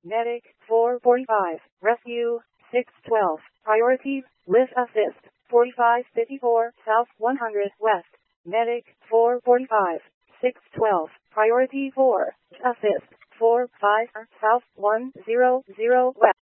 Medic 445. Rescue 612. Priority lift assist 4554 South 100 West. Medic 445. 612. Priority 4 assist 45 South 100 West.